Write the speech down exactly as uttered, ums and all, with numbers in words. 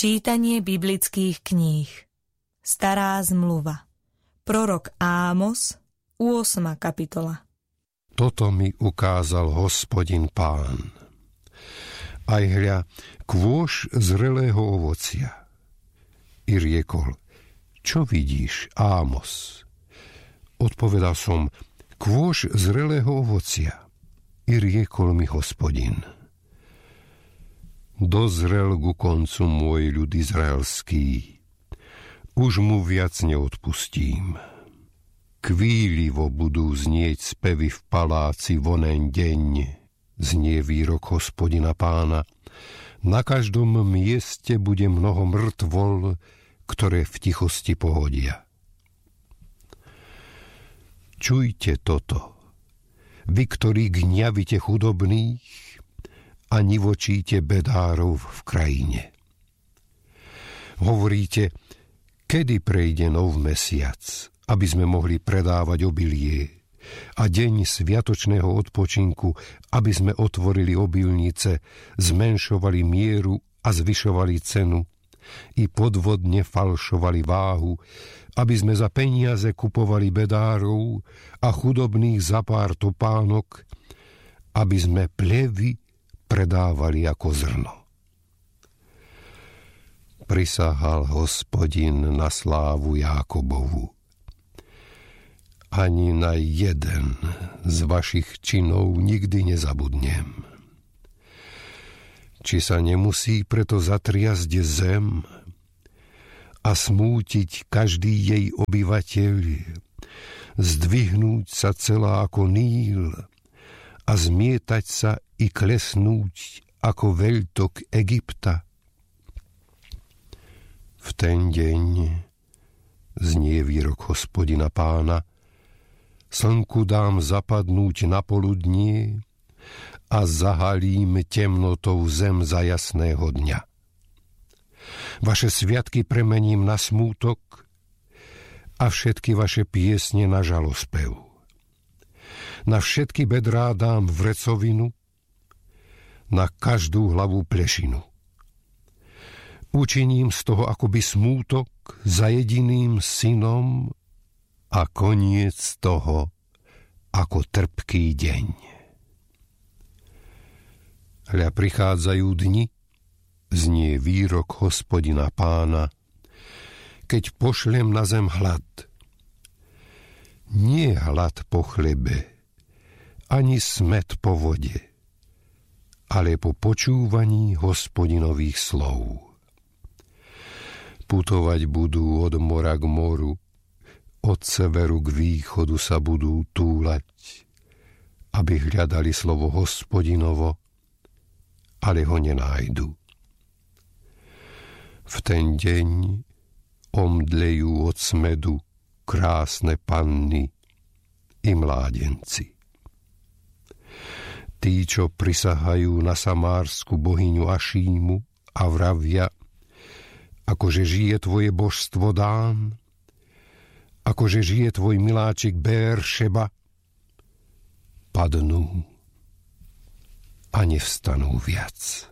Čítanie biblických kníh. Stará zmluva. Prorok Ámos, ôsma kapitola. Toto mi ukázal Hospodin Pán. Aj hľa, kôš zrelého ovocia. I riekol, čo vidíš, Ámos? Odpovedal som, kôš zrelého ovocia. I riekol mi Hospodin, dozrel ku koncu môj ľud izraelský, už mu viac neodpustím. Kvílivo budú znieť spevy v paláci vonen deň, znie výrok Hospodina Pána. Na každom mieste bude mnoho mŕtvol, ktoré v tichosti pohodia. Čujte toto, vy, ktorí gňavíte chudobných a nivočíte bedárov v krajine. Hovoríte, kedy prejde nov mesiac, aby sme mohli predávať obilie, a deň sviatočného odpočinku, aby sme otvorili obilnice, zmenšovali mieru a zvyšovali cenu, i podvodne falšovali váhu, aby sme za peniaze kupovali bedárov a chudobných za pár topánok, aby sme plevy predávali ako zrno. Prisahal Hospodin na slávu Jákobovu. Ani na jeden z vašich činov nikdy nezabudnem. Či sa nemusí preto zatriasť zem a smútiť každý jej obyvateľ, zdvihnúť sa celá ako Níl a zmietať sa i klesnúť ako veľtok Egypta. V ten deň, znie výrok Hospodina Pána, slnku dám zapadnúť na poludnie a zahalím temnotou zem za jasného dňa. Vaše sviatky premením na smútok a všetky vaše piesne na žalospev. Na všetky bedrá dám vrecovinu, na každú hlavu plešinu. Učiním z toho akoby smútok za jediným synom a koniec toho ako trpký deň. Hľa prichádzajú dni, znie výrok Hospodina Pána, keď pošlem na zem hlad. Nie hlad po chlebe, ani smäd po vode, ale po počúvaní Hospodinových slov. Putovať budú od mora k moru, od severu k východu sa budú túlať, aby hľadali slovo Hospodinovo, ale ho nenájdu. V ten deň omdlejú od smedu krásne panny i mládenci. Tí, čo prisahajú na samársku bohyňu Ašímu a vravia, akože žije tvoje božstvo Dán, akože žije tvoj miláčik Béeršeba, padnú a nevstanú viac.